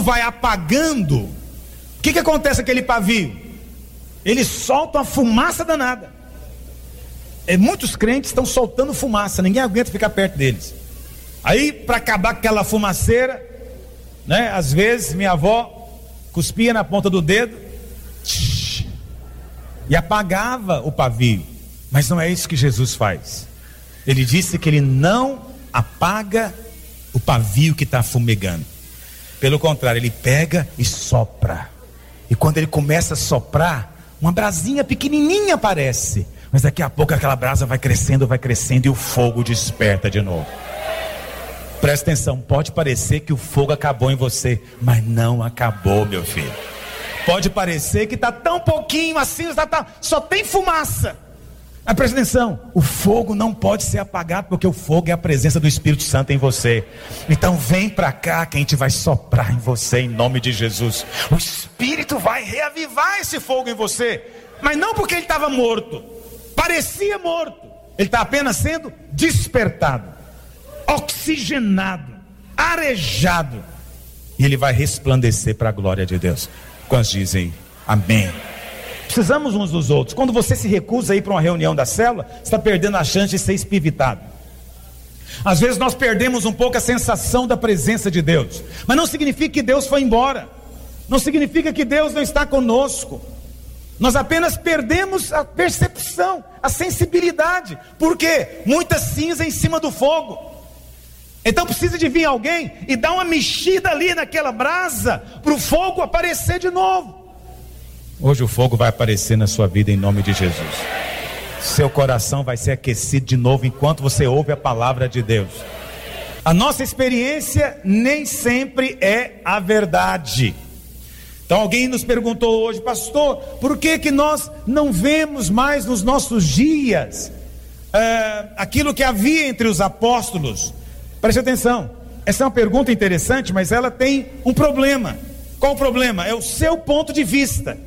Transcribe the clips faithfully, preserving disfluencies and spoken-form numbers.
vai apagando, o que que acontece com aquele pavio? Ele solta uma fumaça danada. É, muitos crentes estão soltando fumaça, ninguém aguenta ficar perto deles. Aí, para acabar com aquela fumaceira, né, às vezes minha avó cuspia na ponta do dedo tsh, e apagava o pavio. Mas não é isso que Jesus faz. Ele disse que ele não apaga o pavio que está fumegando. Pelo contrário, ele pega e sopra. E quando ele começa a soprar, uma brasinha pequenininha aparece. Mas daqui a pouco aquela brasa vai crescendo, vai crescendo e o fogo desperta de novo. Presta atenção, pode parecer que o fogo acabou em você, mas não acabou, meu filho. Pode parecer que está tão pouquinho assim, tá, tá, só tem fumaça. Mas presta atenção, o fogo não pode ser apagado, porque o fogo é a presença do Espírito Santo em você. Então vem para cá que a gente vai soprar em você em nome de Jesus. O Espírito vai reavivar esse fogo em você, mas não porque ele estava morto, parecia morto, ele está apenas sendo despertado, oxigenado, arejado, e ele vai resplandecer para a glória de Deus. Quantos dizem amém? Precisamos uns dos outros. Quando você se recusa a ir para uma reunião da célula, você está perdendo a chance de ser espivitado. Às vezes nós perdemos um pouco a sensação da presença de Deus, mas não significa que Deus foi embora, não significa que Deus não está conosco. Nós apenas perdemos a percepção, a sensibilidade. Por quê? Muita cinza em cima do fogo. Então precisa de vir alguém e dar uma mexida ali naquela brasa, para o fogo aparecer de novo. Hoje o fogo vai aparecer na sua vida em nome de Jesus. Seu coração vai ser aquecido de novo enquanto você ouve a palavra de Deus. A nossa experiência nem sempre é a verdade. Então alguém nos perguntou hoje: pastor, por que que nós não vemos mais nos nossos dias uh, aquilo que havia entre os apóstolos? Preste atenção, essa é uma pergunta interessante, mas ela tem um problema. Qual o problema? É o seu ponto de vista.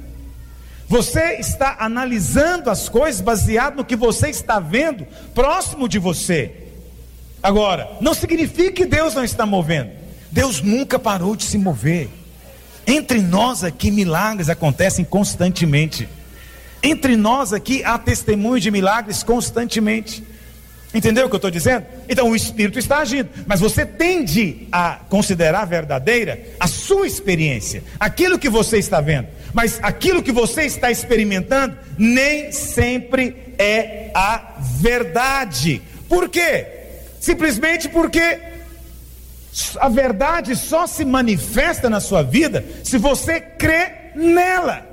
Você está analisando as coisas baseado no que você está vendo próximo de você. Agora, não significa que Deus não está movendo. Deus nunca parou de se mover. Entre nós aqui milagres acontecem constantemente. Entre nós aqui há testemunho de milagres constantemente. Entendeu o que eu estou dizendo? Então o Espírito está agindo, mas você tende a considerar verdadeira a sua experiência, aquilo que você está vendo. Mas aquilo que você está experimentando nem sempre é a verdade. Por quê? Simplesmente porque a verdade só se manifesta na sua vida se você crê nela.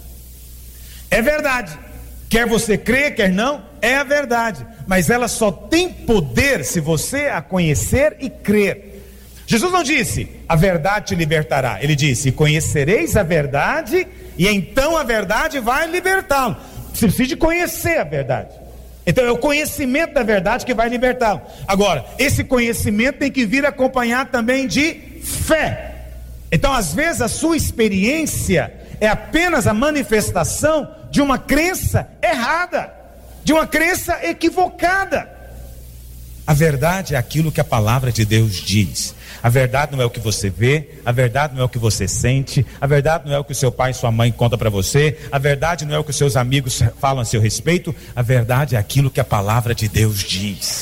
É verdade. Quer você crê, quer não, é a verdade. Mas ela só tem poder se você a conhecer e crer. Jesus não disse, a verdade te libertará. Ele disse, conhecereis a verdade, e então a verdade vai libertá-lo. Você precisa de conhecer a verdade. Então é o conhecimento da verdade que vai libertá-lo. Agora, esse conhecimento tem que vir acompanhado também de fé. Então às vezes a sua experiência é apenas a manifestação de uma crença errada, de uma crença equivocada. A verdade é aquilo que a palavra de Deus diz. A verdade não é o que você vê, a verdade não é o que você sente, a verdade não é o que o seu pai e sua mãe contam para você, a verdade não é o que os seus amigos falam a seu respeito, a verdade é aquilo que a palavra de Deus diz.